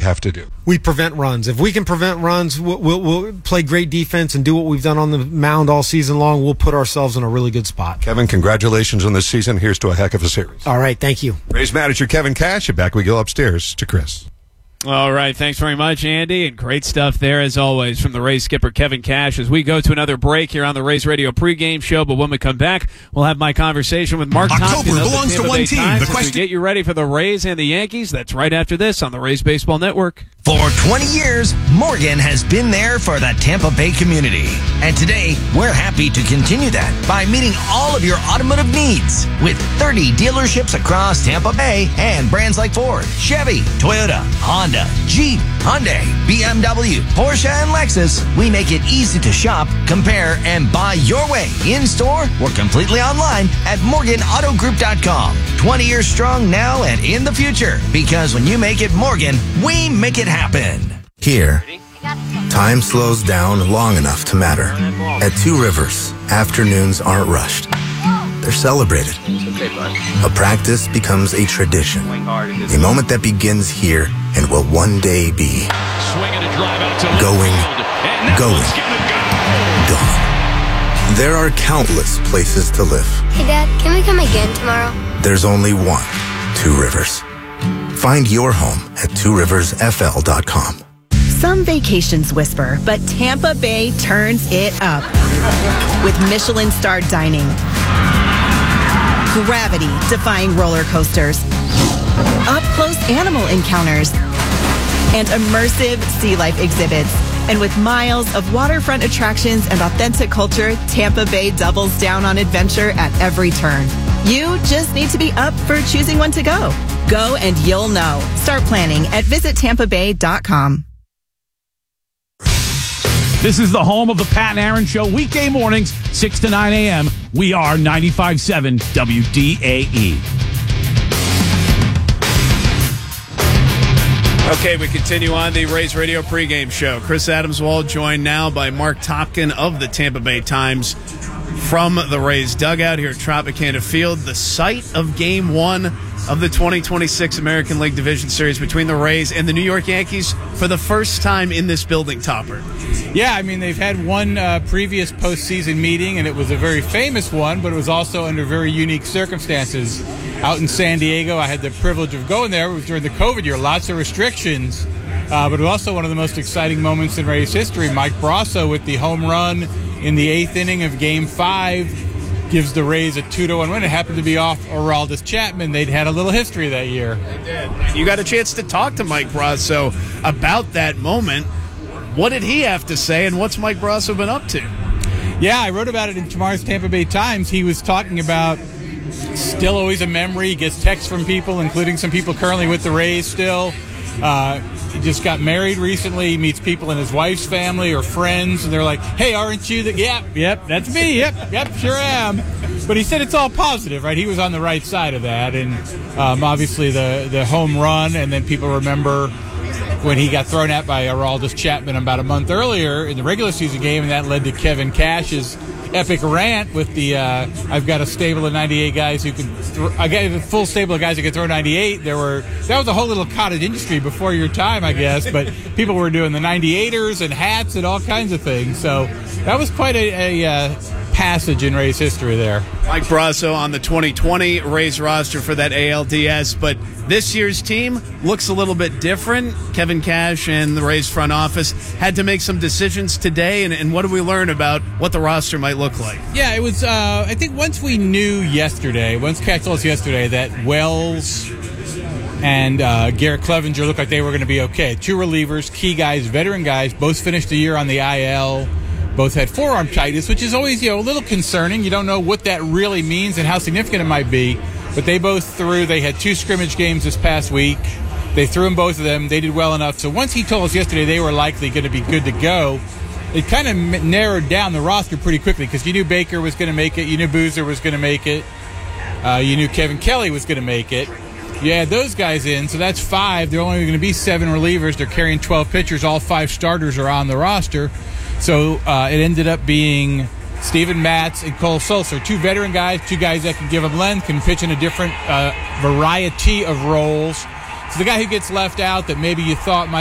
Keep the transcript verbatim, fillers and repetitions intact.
have to do? We prevent runs. If we can prevent runs, we'll, we'll, we'll play great defense and do what we've done on the mound all season long. We'll put ourselves in a really good spot. Kevin, congratulations on this season. Here's to a heck of a series. All right, thank you. Rays manager Kevin Cash, and back we go upstairs to Chris. All right, thanks very much, Andy, and great stuff there, as always, from the Rays skipper Kevin Cash, as we go to another break here on the Rays Radio pregame show. But when we come back, we'll have my conversation with Mark Thompson of the Tampa Bay Times as we get you ready for the Rays and the Yankees. That's right after this on the Rays Baseball Network. For twenty years, Morgan has been there for the Tampa Bay community. And today, we're happy to continue that by meeting all of your automotive needs with thirty dealerships across Tampa Bay and brands like Ford, Chevy, Toyota, Honda, Jeep, Hyundai, B M W, Porsche, and Lexus. We make it easy to shop, compare, and buy your way in-store or completely online at Morgan Auto Group dot com. twenty years strong now and in the future, because when you make it Morgan, we make it happen. Here, time slows down long enough to matter. At Two Rivers, afternoons aren't rushed. They're celebrated. A practice becomes a tradition. A moment that begins here and will one day be going, going, gone. There are countless places to live. Hey, Dad, can we come again tomorrow? There's only one Two Rivers. Find your home at two rivers f l dot com. Some vacations whisper, but Tampa Bay turns it up with Michelin-starred dining, gravity-defying roller coasters, up-close animal encounters, and immersive sea life exhibits. And with miles of waterfront attractions and authentic culture, Tampa Bay doubles down on adventure at every turn. You just need to be up for choosing when to go. Go and you'll know. Start planning at visit tampa bay dot com. This is the home of the Pat and Aaron Show, weekday mornings, six to nine a.m. We are ninety-five point seven W D A E. Okay, we continue on the Rays Radio pregame show. Chris Adamswald joined now by Mark Topkin of the Tampa Bay Times from the Rays dugout here at Tropicana Field, the site of Game One of the twenty twenty-six American League Division Series between the Rays and the New York Yankees for the first time in this building, Topper. Yeah, I mean, they've had one uh, previous postseason meeting, and it was a very famous one, but it was also under very unique circumstances. Out in San Diego, I had the privilege of going there. It was during the COVID year, lots of restrictions, uh, but it was also one of the most exciting moments in Rays history. Mike Brasso with the home run in the eighth inning of Game five gives the Rays a two to one win. It happened to be off Aroldis Chapman. They'd had a little history that year. They did. You got a chance to talk to Mike Brasso about that moment. What did he have to say, and what's Mike Brasso been up to? Yeah, I wrote about it in tomorrow's Tampa Bay Times. He was talking about still always a memory. He gets texts from people, including some people currently with the Rays still. Uh, he just got married recently. He meets people in his wife's family or friends, and they're like, hey, aren't you the... Yep, yep, that's me. Yep, yep, sure am. But he said it's all positive, right? He was on the right side of that. And um, obviously the, the home run, and then people remember when he got thrown at by Aroldis Chapman about a month earlier in the regular season game, and that led to Kevin Cash's epic rant with the uh, I've got a stable of ninety-eight guys who can th- I got a full stable of guys who can throw ninety-eight. There were that was a whole little cottage industry before your time, I guess, but people were doing the ninety-eighters and hats and all kinds of things. So that was quite a, a uh, passage in Rays history there. Mike Brasso on the twenty twenty Rays roster for that A L D S, but this year's team looks a little bit different. Kevin Cash and the Rays front office had to make some decisions today, and, and what did we learn about what the roster might look like? Yeah, it was, uh, I think once we knew yesterday, once Cash told us yesterday that Wells and uh, Garrett Clevenger looked like they were going to be okay. Two relievers, key guys, veteran guys, both finished the year on the I L. Both had forearm tightness, which is always, you know, a little concerning. You don't know what that really means and how significant it might be. But they both threw. They had two scrimmage games this past week. They threw them, both of them. They did well enough. So once he told us yesterday they were likely going to be good to go, it kind of narrowed down the roster pretty quickly because you knew Baker was going to make it. You knew Boozer was going to make it. Uh, you knew Kevin Kelly was going to make it. You add those guys in, so that's five. There are only going to be seven relievers. They're carrying twelve pitchers. All five starters are on the roster. So uh, it ended up being Steven Matz and Cole Sulser, two veteran guys, two guys that can give them length, can pitch in a different uh, variety of roles. So the guy who gets left out that maybe you thought might